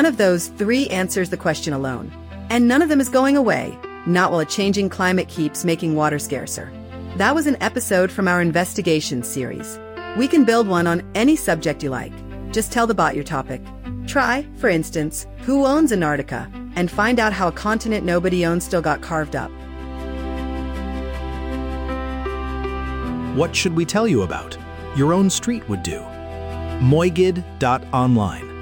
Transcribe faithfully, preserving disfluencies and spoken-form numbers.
None of those three answers the question alone. And none of them is going away, not while a changing climate keeps making water scarcer. That was an episode from our investigation series. We can build one on any subject you like. Just tell the bot your topic. Try, for instance, who owns Antarctica, and find out how a continent nobody owns still got carved up. What should we tell you about? Your own street would do. moigid dot online